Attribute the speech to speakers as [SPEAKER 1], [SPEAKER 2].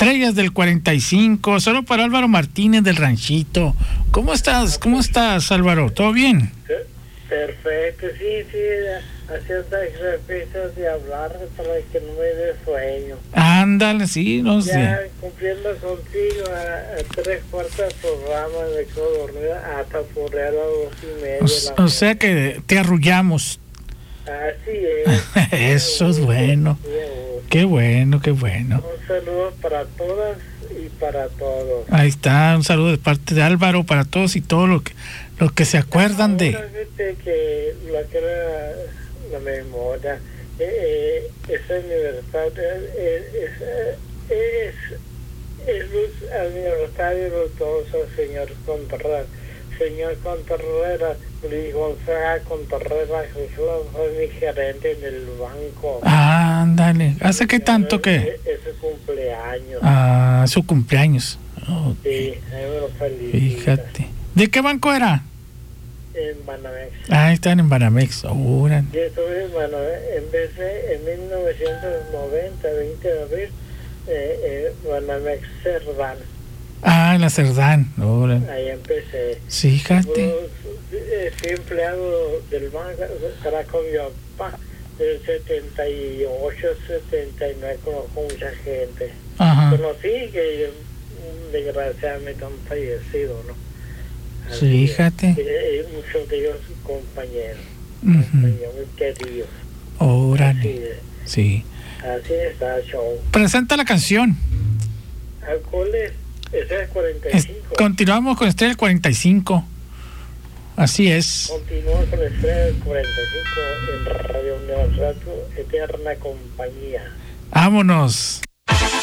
[SPEAKER 1] estrellas del 45, solo para Álvaro Martínez del Ranchito. ¿Cómo estás? ¿Cómo estás, Álvaro? ¿Todo bien?
[SPEAKER 2] Perfecto, sí, haciendo ejercicios de hablar para que no me dé sueño.
[SPEAKER 1] Ándale, sí, no sé.
[SPEAKER 2] Ya cumpliendo contigo a 3/4 del programa, me quedo dormida hasta por a las 2:30.
[SPEAKER 1] O sea que te arrullamos.
[SPEAKER 2] Así es.
[SPEAKER 1] Eso es bueno. Qué bueno, qué bueno.
[SPEAKER 2] Un saludo para todas y para todos.
[SPEAKER 1] Ahí está, un saludo de parte de Álvaro para todos y todos los que se acuerdan de...
[SPEAKER 2] Que lo que era la memoria, ese aniversario es el aniversario luctuoso, señor Contreras. Señor Contreras, Luis Gonzaga Contreras, fue mi gerente en el banco.
[SPEAKER 1] Ándale, ¿hace qué tanto que?
[SPEAKER 2] Es su cumpleaños.
[SPEAKER 1] Ah, su cumpleaños.
[SPEAKER 2] Okay. Sí, me lo felicita.
[SPEAKER 1] Fíjate. ¿De qué banco era?
[SPEAKER 2] En Banamex.
[SPEAKER 1] Ah, están en Banamex. Órale.
[SPEAKER 2] Yo estuve en Banamex, empecé en 1990, 20 de abril, Banamex Cerdán.
[SPEAKER 1] Ah, en la Cerdán. Órale.
[SPEAKER 2] Ahí empecé.
[SPEAKER 1] Sí, fíjate.
[SPEAKER 2] Fui empleado del banco, era con mi papá, del 78, 79, conozco mucha gente.
[SPEAKER 1] Ajá.
[SPEAKER 2] Conocí que desgraciadamente han fallecido, ¿no?
[SPEAKER 1] Sí, fíjate.
[SPEAKER 2] Muchos de ellos compañeros,
[SPEAKER 1] muy
[SPEAKER 2] queridos.
[SPEAKER 1] Órale. Sí.
[SPEAKER 2] Así está el show.
[SPEAKER 1] Presenta la canción.
[SPEAKER 2] Alcoholes, ese es 45.
[SPEAKER 1] Continuamos con Estrella del 45. Así es.
[SPEAKER 2] Continúa con Estrella del 45 en Radio Universal, tu eterna compañía.
[SPEAKER 1] Vámonos.